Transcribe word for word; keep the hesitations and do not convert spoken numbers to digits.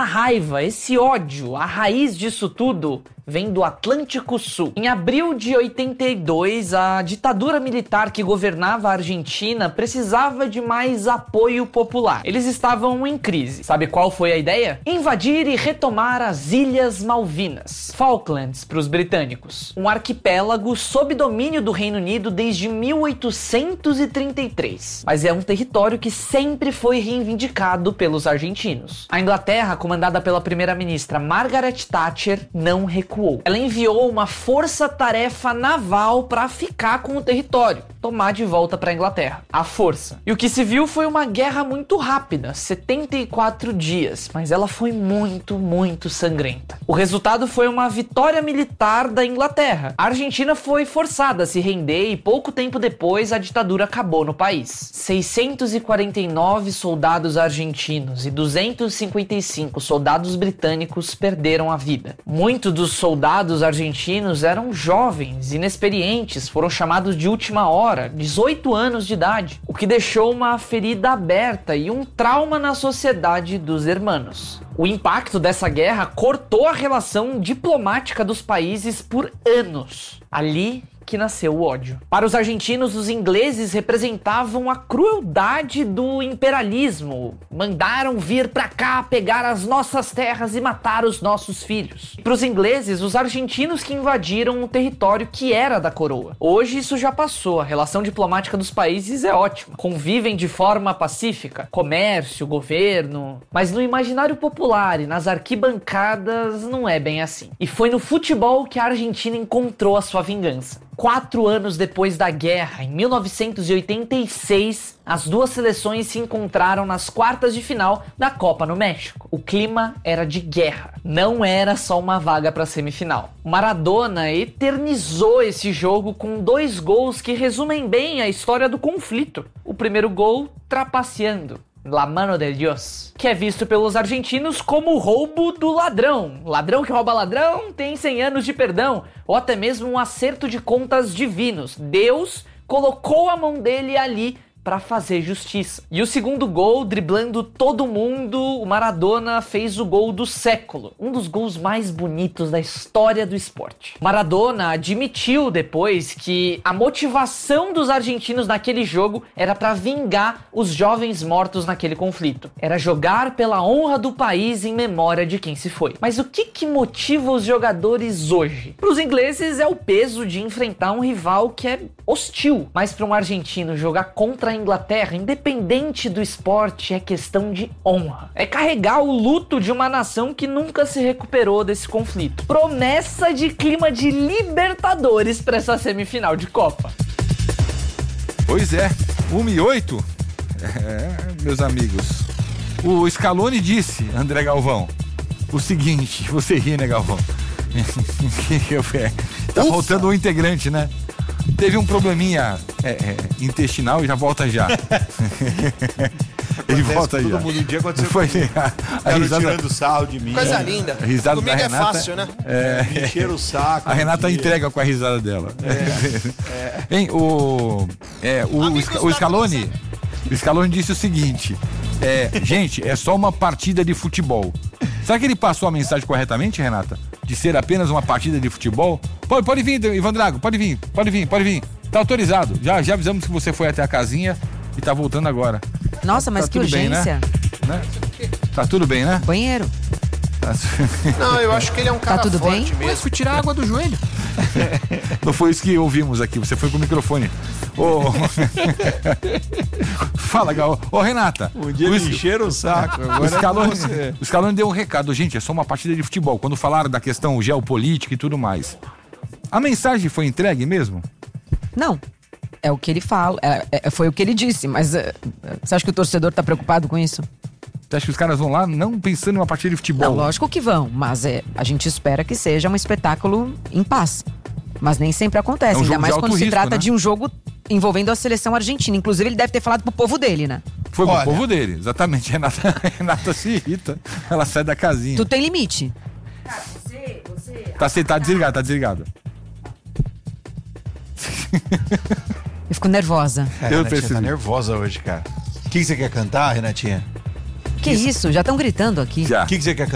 raiva, esse ódio, a raiz disso tudo vem do Atlântico Sul. Em abril de oitenta e dois, a ditadura militar que governava a Argentina precisava de mais apoio popular. Eles estavam em crise. Sabe qual foi a ideia? Invadir e retomar as Ilhas Malvinas, Falklands para os britânicos, um arquipélago sob domínio do Reino Unido desde mil oitocentos e trinta e três. Mas é um território que sempre foi reivindicado pelos argentinos. A Inglaterra, comandada pela primeira-ministra Margaret Thatcher, não recuou. Ela enviou uma força-tarefa naval para ficar com o território, tomar de volta para a Inglaterra, à força. E o que se viu foi uma guerra muito rápida, setenta e quatro dias, mas ela foi muito, muito sangrenta. O resultado foi uma vitória militar da Inglaterra. A Argentina foi forçada a se render e pouco tempo depois a ditadura acabou no país. seiscentos e quarenta e nove soldados argentinos e duzentos e cinquenta e cinco soldados britânicos perderam a vida. Muitos dos soldados argentinos eram jovens, inexperientes, foram chamados de última hora, dezoito anos de idade, o que deixou uma ferida aberta e um trauma na sociedade dos hermanos. O impacto dessa guerra cortou a relação diplomática dos países por anos. Ali que nasceu o ódio. Para os argentinos, os ingleses representavam a crueldade do imperialismo. Mandaram vir pra cá pegar as nossas terras e matar os nossos filhos. Para os ingleses, os argentinos que invadiram o território que era da coroa. Hoje isso já passou, a relação diplomática dos países é ótima. Convivem de forma pacífica, comércio, governo, mas no imaginário popular e nas arquibancadas não é bem assim. E foi no futebol que a Argentina encontrou a sua vingança. Quatro anos depois da guerra, em mil novecentos e oitenta e seis, as duas seleções se encontraram nas quartas de final da Copa no México. O clima era de guerra, não era só uma vaga para a semifinal. Maradona eternizou esse jogo com dois gols que resumem bem a história do conflito. O primeiro gol, trapaceando. La mano de Dios, que é visto pelos argentinos como o roubo do ladrão. Ladrão que rouba ladrão tem cem anos de perdão, ou até mesmo um acerto de contas divinos. Deus colocou a mão dele ali para fazer justiça. E o segundo gol, driblando todo mundo, o Maradona fez o gol do século. Um dos gols mais bonitos da história do esporte. Maradona admitiu depois que a motivação dos argentinos naquele jogo era para vingar os jovens mortos naquele conflito. Era jogar pela honra do país em memória de quem se foi. Mas o que que motiva os jogadores hoje? Para os ingleses é o peso de enfrentar um rival que é hostil. Mas para um argentino jogar contra a Inglaterra, independente do esporte, é questão de honra. É carregar o luto de uma nação que nunca se recuperou desse conflito. Promessa de clima de Libertadores para essa semifinal de Copa. Pois é, uma e oito. É, meus amigos. O Scaloni disse, André Galvão, o seguinte, você ri, né, Galvão? Tá Ufa. Faltando um integrante, né? Teve um probleminha é, é, intestinal e já volta já. Ele volta já. Todo mundo um dia aconteceu. Foi a, a risada, tirando sarro de mim. Coisa linda. A risada Comigo da é Renata, fácil, né? É, Me encheram o saco. A Renata dia. entrega com a risada dela. É, é. Hein, o, é, o, o, o Scaloni, o Scaloni disse o seguinte: é, gente, é só uma partida de futebol. Será que ele passou a mensagem corretamente, Renata? De ser apenas uma partida de futebol? Pode, pode vir, Ivan Drago, pode vir, pode vir, pode vir. Tá autorizado. Já, já avisamos que você foi até a casinha e tá voltando agora. Nossa, mas tá que urgência. Bem, né? Né? Tá tudo bem, né? Banheiro. Tá... Não, eu acho que ele é um cara tá tudo forte bem? mesmo. Mas fui tirar a água do joelho. Não foi isso que ouvimos aqui, você foi com o microfone. Ô... Fala, Gal. Ô, Renata. Um dia me encheram o saco. Agora o, Scaloni, é o Scaloni deu um recado. Gente, é só uma partida de futebol. Quando falaram da questão geopolítica e tudo mais. A mensagem foi entregue mesmo? Não. É o que ele fala. É, é, foi o que ele disse. Mas é, você acha que o torcedor tá preocupado com isso? Você acha que os caras vão lá não pensando em uma partida de futebol? Não, lógico que vão. Mas é, a gente espera que seja um espetáculo em paz. Mas nem sempre acontece. É um ainda mais quando risco, se trata né? de um jogo envolvendo a seleção argentina. Inclusive, ele deve ter falado pro povo dele, né? Foi pro Olha, povo dele, exatamente. Renata, Renata se irrita. Ela sai da casinha. Tu tem limite. Cara, você, você... Tá, tá desligado, tá desligado. Eu fico nervosa. É, a Renatinha tá nervosa hoje, cara. O que, que você quer cantar, Renatinha? Que isso? Já estão gritando aqui. Já. O que, que você quer cantar?